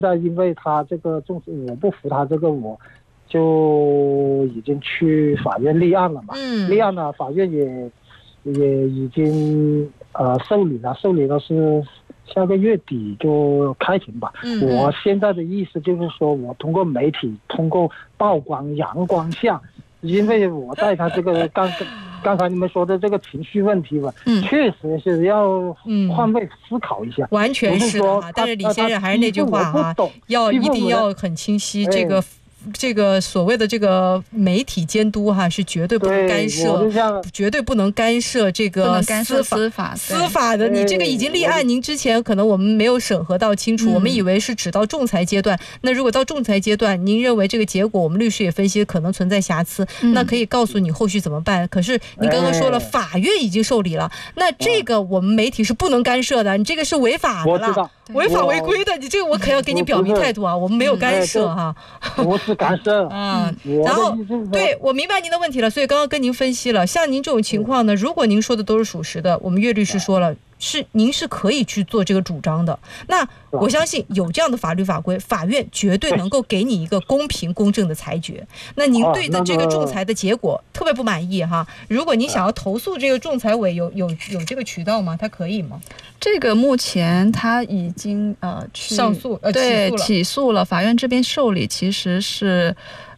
因为他这个重视我不服他这个，我就已经去法院立案了嘛。立案了，法院也已经受理了，是下个月底就开庭吧。我现在的意思就是说，我通过媒体，通过曝光阳光下，因为我在他这个刚才你们说的这个情绪问题吧，确实是要换位思考一下。 完全是的，但是李先生还是那句话啊，一定要很清晰，这个所谓的这个媒体监督哈，是绝对不能干涉，绝对不能干涉这个司法的。你这个已经立案，您之前可能我们没有审核到清楚，我们以为是只到仲裁阶段。那如果到仲裁阶段，您认为这个结果，我们律师也分析可能存在瑕疵，那可以告诉你后续怎么办。可是您刚刚说了，法院已经受理了，那这个我们媒体是不能干涉的，你这个是违法的了，违法违规的，你这个我可要给你表明态度啊，我们没有干涉哈。 不是干涉然后对，我明白您的问题了，所以刚刚跟您分析了，像您这种情况呢，如果您说的都是属实的，我们岳律师说了，您是可以去做这个主张的。那我相信有这样的法律法规，法院绝对能够给你一个公平公正的裁决。那您对的这个仲裁的结果特别不满意哈，如果您想要投诉这个仲裁委，有这个渠道吗？他可以吗？ 这个目前他已经去上诉， 起诉了，法院这边受理，其实是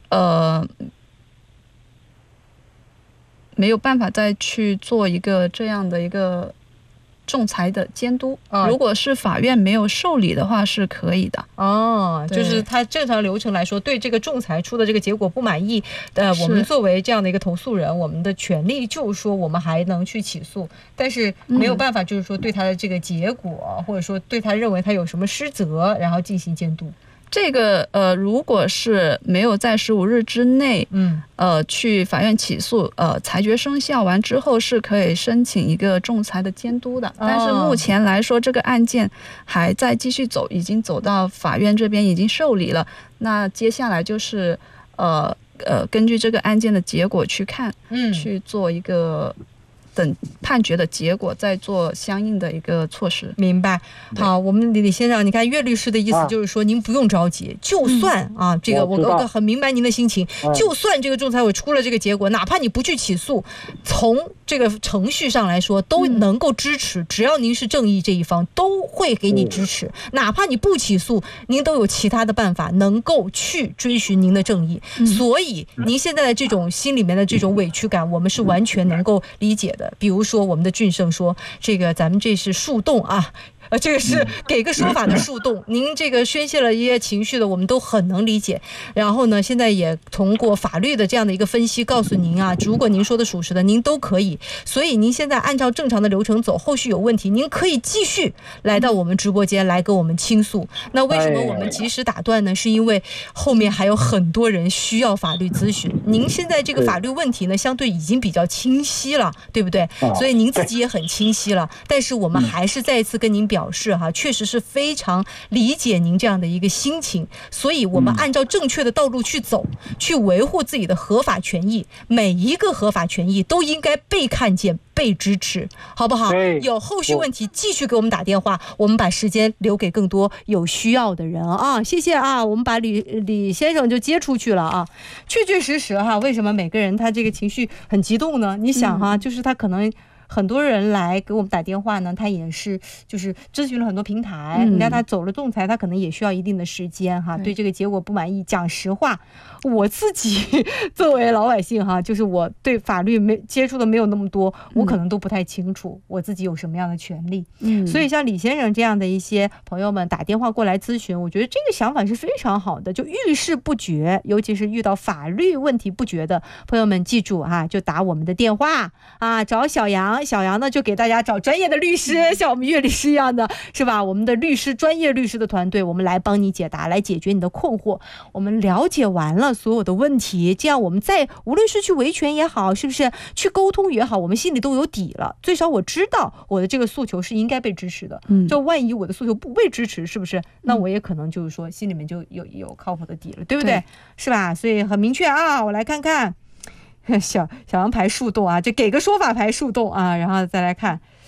没有办法再去做一个这样的一个仲裁的监督。如果是法院没有受理的话是可以的。 就是他正常流程来说，对这个仲裁出的这个结果不满意，我们作为这样的一个投诉人，我们的权利就是说我们还能去起诉，但是没有办法就是说对他的这个结果，或者说对他认为他有什么失责，然后进行监督。 这个如果是没有在15日之内去法院起诉，裁决生效完之后是可以申请一个仲裁的监督的。但是目前来说这个案件还在继续走，已经走到法院这边已经受理了，那接下来就是根据这个案件的结果去看，去做一个等判决的结果再做相应的一个措施。 明白。好，我们李先生，你看岳律师的意思就是说您不用着急，就算这个我很明白您的心情，就算这个仲裁委出了这个结果，哪怕你不去起诉，从这个程序上来说都能够支持，只要您是正义这一方都会给你支持，哪怕你不起诉，您都有其他的办法能够去追寻您的正义。所以您现在的这种心里面的这种委屈感，我们是完全能够理解的。比如说我们的俊胜说，这个咱们这是树洞啊，这个是给个说法的树洞，您这个宣泄了一些情绪的，我们都很能理解。然后呢，现在也通过法律的这样的一个分析告诉您啊，如果您说的属实的，您都可以。所以您现在按照正常的流程走，后续有问题您可以继续来到我们直播间来跟我们倾诉。那为什么我们及时打断呢？是因为后面还有很多人需要法律咨询。您现在这个法律问题呢，相对已经比较清晰了，对不对？所以您自己也很清晰了。但是我们还是再一次跟您表示哈，确实是非常理解您这样的一个心情，所以我们按照正确的道路去走，去维护自己的合法权益，每一个合法权益都应该被看见、被支持，好不好？有后续问题继续给我们打电话，我们把时间留给更多有需要的人啊！谢谢啊，我们把李先生就接出去了啊。确确实实哈，为什么每个人他这个情绪很激动呢？你想哈，就是他可能很多人来给我们打电话呢，他也是就是咨询了很多平台，你看他走了仲裁，他可能也需要一定的时间哈，对这个结果不满意。讲实话，我自己作为老百姓哈，就是我对法律接触的没有那么多，我可能都不太清楚我自己有什么样的权利。所以像李先生这样的一些朋友们打电话过来咨询，我觉得这个想法是非常好的，就遇事不决，尤其是遇到法律问题不决的朋友们，记住哈，就打我们的电话啊，找小杨呢就给大家找专业的律师，像我们岳律师一样的，是吧？我们的专业律师的团队，我们来帮你解答，来解决你的困惑。我们了解完了所有的问题，这样我们在无论是去维权也好，是不是去沟通也好，我们心里都有底了。最少我知道我的这个诉求是应该被支持的。就万一我的诉求不被支持，是不是？那我也可能就是说心里面就有靠谱的底了，对不对？是吧？所以很明确啊，我来看看。小杨牌树洞啊，就给个说法牌树洞啊，然后再来看，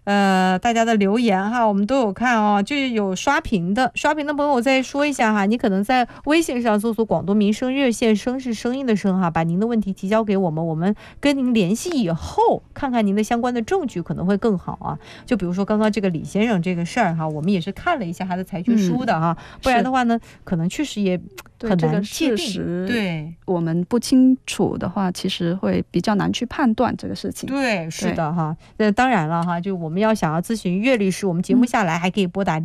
大家的留言哈，我们都有看啊，就是有刷屏的朋友再说一下哈，你可能在微信上搜索广东民生热线，声是声音的声哈，把您的问题提交给我们，我们跟您联系以后看看您的相关的证据可能会更好啊。就比如说刚刚这个李先生这个事儿哈，我们也是看了一下他的裁决书的哈，不然的话呢可能确实也很难界定，对，我们不清楚的话其实会比较难去判断这个事情。对，是的哈。那当然了哈，就我们要想要咨询岳律师，我们节目下来还可以拨打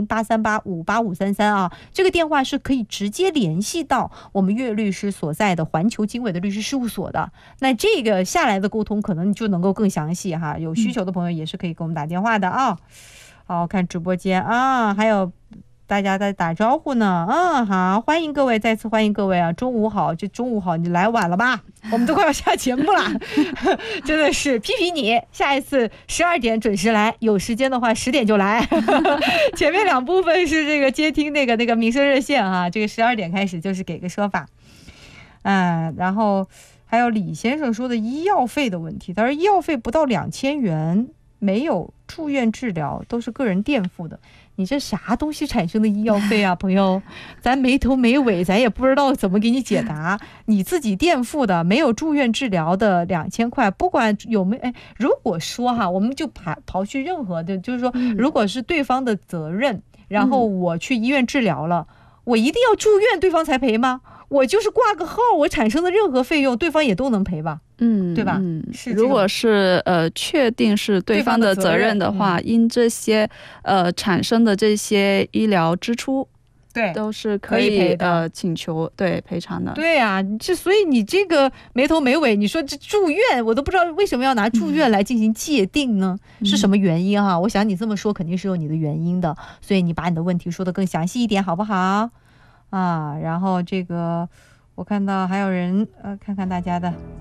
020-838-58533啊，这个电话是可以直接联系到我们岳律师所在的环球经纬的律师事务所的。那这个下来的沟通可能就能够更详细哈，有需求的朋友也是可以给我们打电话的啊。好，看直播间啊，还有大家在打招呼呢，好，欢迎各位，再次欢迎各位啊！中午好，这中午好，你来晚了吧？我们都快要下节目了，真的是批评你，下一次12点准时来，有时间的话10点就来。前面2部分是这个接听那个民生热线啊，这个12点开始就是给个说法，然后还有李先生说的医药费的问题，他说医药费不到2000元，没有住院治疗，都是个人垫付的。你这啥东西产生的医药费啊，朋友？咱没头没尾，咱也不知道怎么给你解答。你自己垫付的，没有住院治疗的2000块，不管有没有，如果说哈，我们就刨去任何的，就是说，如果是对方的责任，然后我去医院治疗了，我一定要住院，对方才赔吗？我就是挂个号，我产生的任何费用，对方也都能赔吧？对吧？如果是确定是对方的责任的话，因这些产生的这些医疗支出，对，都是可以请求对赔偿的。对啊，所以你这个没头没尾，你说这住院，我都不知道为什么要拿住院来进行界定呢？是什么原因哈？我想你这么说肯定是有你的原因的，所以你把你的问题说得更详细一点，好不好？然后这个我看到还有人看看大家的。